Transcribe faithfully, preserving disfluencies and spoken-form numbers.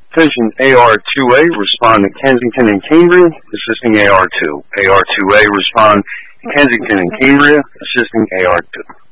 Attention A R two A, respond to Kensington and Cambria, assisting A R two. A R two A, respond to Kensington and Cambria, assisting A R two.